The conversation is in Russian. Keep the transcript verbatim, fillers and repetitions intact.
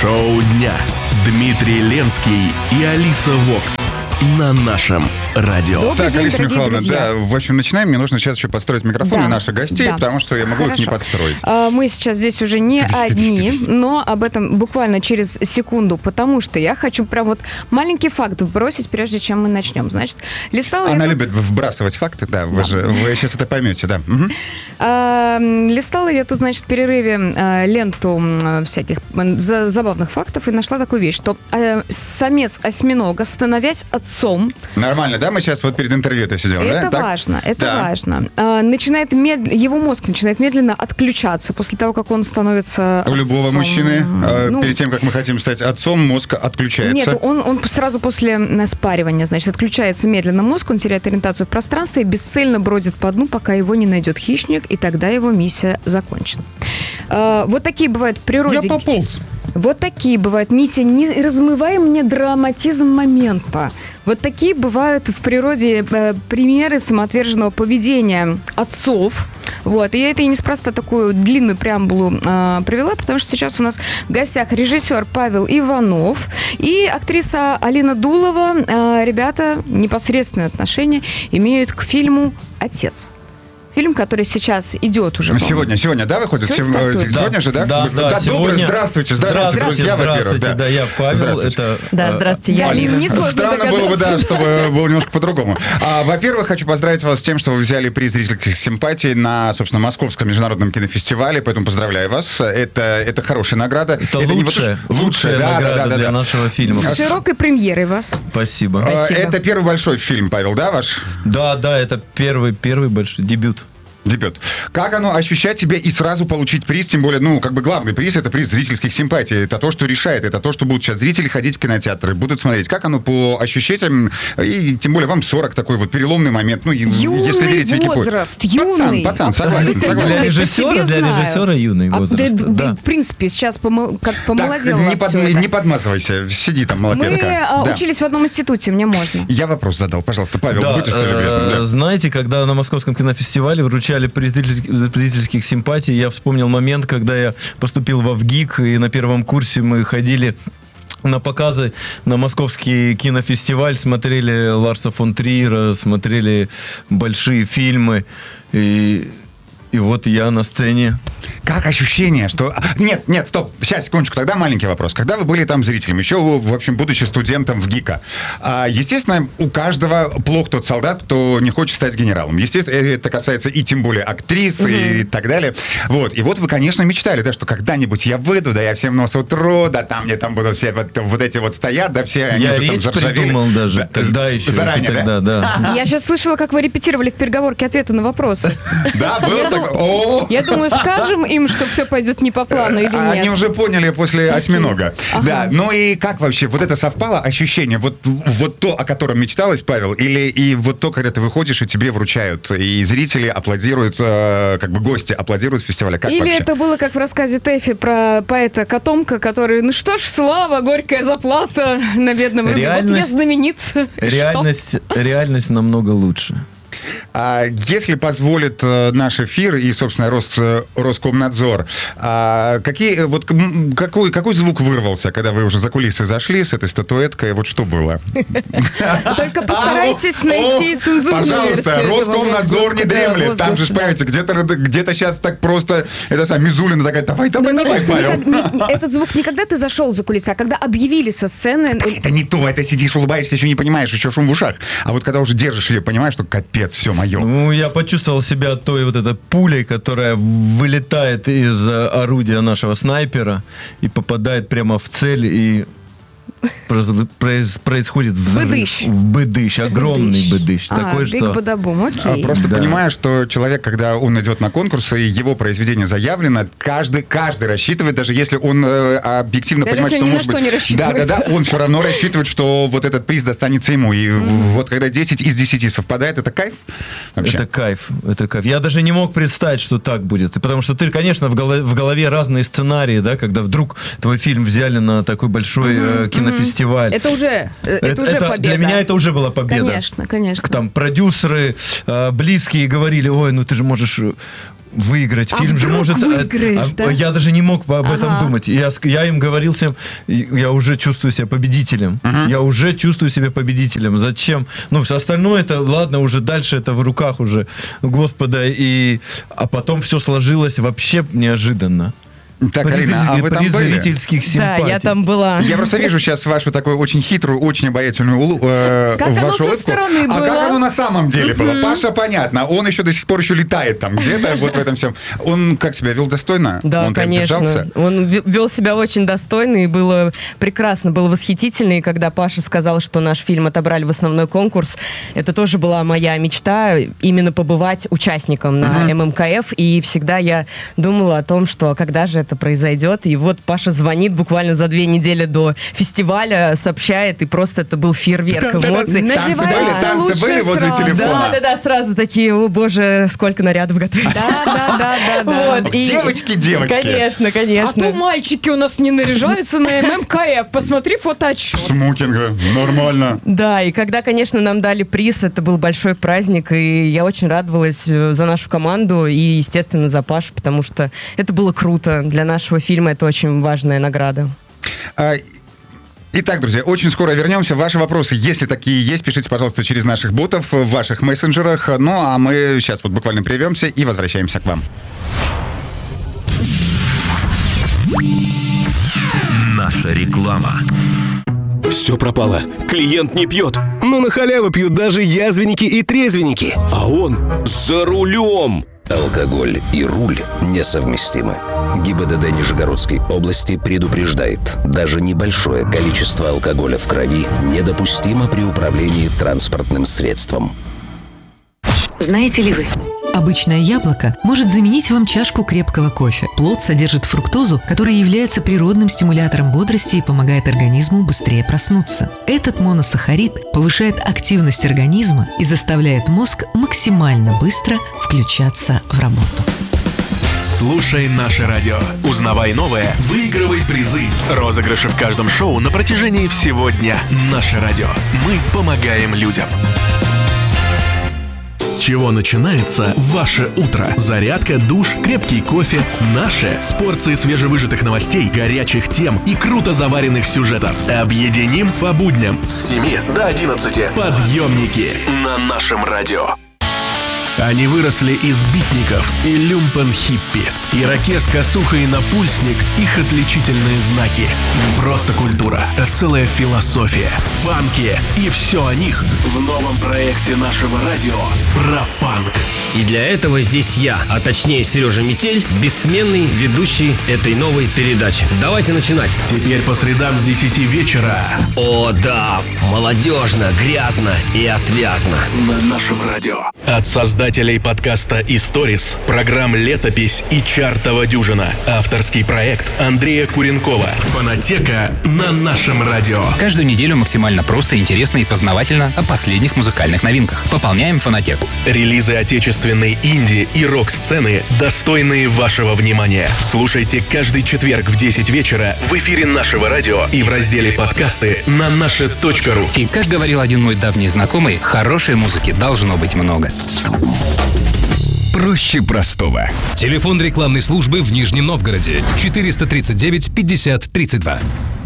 Шоу дня. Дмитрий Ленский и Алиса Вокс на нашем радио. Добрый так, день, Алиса Михайловна, друзья. да, в общем, начинаем. Мне нужно сейчас еще подстроить микрофоны Да. наших гостей, Да. потому что я могу Хорошо. их не подстроить. А, Мы сейчас здесь уже не одни, но об этом буквально через секунду, потому что я хочу прям вот маленький факт вбросить, прежде чем мы начнем. Значит, листала Она я тут- любит вбрасывать факты, да, вы же вы сейчас это поймете, да. Мгм. А, листала я тут, значит, в перерыве а, ленту м, всяких м, за- забавных фактов и нашла такую вещь, что а, самец осьминога, становясь отцом, Нормально, да? Мы сейчас вот перед интервью это все делаем, да? это Так? важно, это Да. важно, а, начинает мед... его мозг начинает медленно отключаться после того, как он становится У любого отцом. мужчины, э, Ну, перед тем, как мы хотим стать отцом, мозг отключается. Нет, он, он сразу после м, спаривания, значит, отключается медленно мозг, он теряет ориентацию в пространстве и бесцельно бродит по дну, пока его не найдет хищник, и тогда его миссия закончена. А, вот такие бывают в природе. Я пополз. Вот такие бывают. Митя, не размывай мне драматизм момента. Вот такие бывают в природе э, примеры самоотверженного поведения отцов. Вот. И я это и неспроста такую длинную преамбулу э, привела, потому что сейчас у нас в гостях режиссер Павел Иванов и актриса Алина Дулова. Э, ребята непосредственное отношение имеют к фильму «Отец». Фильм, который сейчас идет уже. по-моему. Сегодня, сегодня, да, выходит? Сегодня Сев- стартует. Сегодня же, да? Да, да, добрый, сегодня- здравствуйте, здравствуйте, друзья, во-первых. здравствуйте, да, я Павел, Здравствуйте. это... Да, э, здравствуйте, я Алина. Алина. Несложно Странно было бы, да, догадаться. чтобы было немножко по-другому. А, во-первых, хочу поздравить вас с тем, что вы взяли приз зрительских симпатий на, собственно, Московском международном кинофестивале, поэтому поздравляю вас. Это, это хорошая награда. Это, не вот- лучшая, лучшая, лучшая да, награда да, да, для да. нашего фильма. С широкой премьерой вас. Спасибо. А, Спасибо. Это первый большой фильм, Павел, да, ваш? Да, да, это первый, первый большой дебют. Дебют. Как оно ощущать себя и сразу получить приз, тем более, ну, как бы главный приз, это приз зрительских симпатий. Это то, что решает, это то, что будут сейчас зрители ходить в кинотеатры, будут смотреть. Как оно по ощущениям, и тем более вам сорок, такой вот переломный момент. Ну, и- Юный если верить Википедии. возраст, Пацан, юный. пацан, согласен, Абсолютно согласен. Для юный, по режиссера, себе для знаю. режиссера юный А, возраст, да, да. В принципе, сейчас помо- как Так, помолодела не, под- всё это. не подмазывайся, сиди там, Мы молодец. а, учились в одном институте, мне можно. Я вопрос задал, пожалуйста, Павел, Да, будьте столь э, любезны. Да. Знаете, когда на Московском кинофестивале вручали приз зрительских зрительских симпатий, я вспомнил момент, когда я поступил во ВГИК, и на первом курсе мы ходили на показы на Московский кинофестиваль, смотрели Ларса фон Триера, смотрели большие фильмы, и, и вот я на сцене. Как ощущение, что... Нет, нет, стоп, сейчас, секундочку, тогда маленький вопрос. Когда вы были там зрителем, еще, в общем, будучи студентом в ГИКа, а, естественно, у каждого плох тот солдат, кто не хочет стать генералом. Естественно, это касается и тем более актрис Угу. и так далее. Вот, и вот вы, конечно, мечтали, да, что когда-нибудь я выйду, да, я всем нос утру, да, там мне там будут все вот, вот эти вот стоят, да, все они Я уже там речь заржавели. придумал даже, Да, тогда еще, заранее, еще да? тогда, да. Я сейчас слышала, как вы репетировали в переговорке ответы на вопросы. Да, было Я такое? дум- О! Я думаю, скажем им, что все пойдет не по плану или Они нет. уже поняли после осьминога. Ага. Да, ну и как вообще, вот это совпало ощущение, вот, вот то, о котором мечталось, Павел, или и вот то, когда ты выходишь, и тебе вручают, и зрители аплодируют, э, как бы гости аплодируют в фестивале, как Или вообще? это было как в рассказе Тэфи про поэта Котомка, который, ну что ж, слава, горькая заплата на бедном рыбе. Вот я Реальность- знаменит. Что? Реальность, реальность намного лучше. А если позволит э, наш эфир и, собственно, Рос, э, Роскомнадзор, а, какие, вот, м, какой, какой звук вырвался, когда вы уже за кулисы зашли с этой статуэткой? Вот что было? Только постарайтесь А, найти о, цензурную Пожалуйста, версию этого Роскомнадзор не возгласа, дремлет. да, Там же, возгласа, да. понимаете, где-то, где-то сейчас так просто, это сам Мизулина такая, давай, Да, давай, мне давай, кажется, Павел. никак- не- этот звук не когда ты зашел за кулисы, а когда объявили со сцены. Это не то, это сидишь, улыбаешься, еще не понимаешь, еще шум в ушах. А вот когда уже держишь ее, понимаешь, что капец, все мое. Ну, я почувствовал себя той вот этой пулей, которая вылетает из э, орудия нашего снайпера и попадает прямо в цель, и произ- произ- происходит взрыв. Быдыщ. В быдыщ, огромный быдыщ. А, Такой, биг что... бадабум, А, окей. Просто Да. понимаю, что человек, когда он идет на конкурс, и его произведение заявлено, каждый, каждый рассчитывает, даже если он э, объективно Даже понимает, если что ни на может что быть... не рассчитывает. Да, да, да, он все равно рассчитывает, что вот этот приз достанется ему. И вот когда десять из десяти совпадает, это кайф вообще. Это кайф, это кайф. Я даже не мог представить, что так будет. Потому что ты, конечно, в голове, в голове разные сценарии, да, когда вдруг твой фильм взяли на такой большой э, кинофестиваль. Это уже, э, это, уже это- победа. Для меня это уже была победа. Конечно, конечно. Там продюсеры, э, близкие говорили, ой, ну ты же можешь выиграть. А Фильм же вдруг может... выиграешь, а, да? Я даже не мог об этом Ага. думать. Я, ск- я им говорил всем, и я уже чувствую себя победителем. Мгм. Я уже чувствую себя победителем. Зачем? Ну, все остальное это, ладно, уже дальше это в руках уже Господа. И... А потом все сложилось вообще неожиданно. Так, Приз Алина, а зритель- вы там приз были? зрительских Да, симпатий. я там была. Я просто вижу сейчас вашу такую очень хитрую, очень обаятельную улу- э, Как оно вашу со улыбку. стороны А было? как оно на самом деле было? Паша, понятно, он еще до сих пор еще летает там где-то вот в этом всем. Он как себя вел достойно? Да, Он прям конечно. держался? Он ве- вел себя очень достойно, и было прекрасно, было восхитительно. И когда Паша сказал, что наш фильм отобрали в основной конкурс, это тоже была моя мечта, именно побывать участником на Мгм. эм эм ка эф. И всегда я думала о том, что когда же это произойдет. И вот Паша звонит буквально за две недели до фестиваля, сообщает, и просто это был фейерверк эмоций. Танцы были, Надевается танцы лучше были возле сразу. телефона? Да, да, да, сразу такие, о боже, сколько нарядов готовить. Да, да, да, да, да. Вот, и- Девочки, девочки. Конечно, А конечно. то мальчики у нас не наряжаются на эм эм ка эф. Посмотри фотоотчет. Смокинга, нормально. Да, и когда, конечно, нам дали приз, это был большой праздник, и я очень радовалась э, за нашу команду и, естественно, за Пашу, потому что это было круто. Для нашего фильма это очень важная награда. А, Итак, друзья, очень скоро вернемся. Ваши вопросы, если такие есть, пишите, пожалуйста, через наших ботов в ваших мессенджерах. Ну, а мы сейчас вот буквально прервемся и возвращаемся к вам. Наша реклама. Все пропало. Клиент не пьет. Но на халяву пьют даже язвенники и трезвенники. А он за рулем. Алкоголь и руль несовместимы. ГИБДД Нижегородской области предупреждает, даже небольшое количество алкоголя в крови недопустимо при управлении транспортным средством. Знаете ли вы? Обычное яблоко может заменить вам чашку крепкого кофе. Плод содержит фруктозу, которая является природным стимулятором бодрости и помогает организму быстрее проснуться. Этот моносахарид повышает активность организма и заставляет мозг максимально быстро включаться в работу. Слушай наше радио. Узнавай новое, выигрывай призы. Розыгрыши в каждом шоу на протяжении всего дня. Наше радио. Мы помогаем людям. С чего начинается ваше утро? Зарядка, душ, крепкий кофе. Наше с порцией свежевыжатых новостей, горячих тем и круто заваренных сюжетов. Объединим по будням с семи до одиннадцати. Подъемники на нашем радио. Они выросли из битников и люмпен-хиппи. Ирокез, косуха и напульсник – их отличительные знаки. Не просто культура, а целая философия. Панки и все о них в новом проекте нашего радио про панк. И для этого здесь я, а точнее Сережа Метель, бессменный ведущий этой новой передачи. Давайте начинать. Теперь по средам с десяти вечера О да, молодежно, грязно и отвязно. на нашем радио. От создателей подкаста «Историс», программ «Летопись» и «Чартова дюжина». Авторский проект Андрея Куренкова. Фонотека на нашем радио. Каждую неделю максимально просто, интересно и познавательно о последних музыкальных новинках. Пополняем фонотеку. Релизы отечественной инди и рок-сцены, достойные вашего внимания. Слушайте каждый четверг в десять вечера в эфире нашего радио и в разделе «Подкасты» на наше точка ру. И, как говорил один мой давний знакомый, хорошей музыки должно быть много. Проще простого. Телефон рекламной службы в Нижнем Новгороде четыреста тридцать девять пятьдесят тридцать два.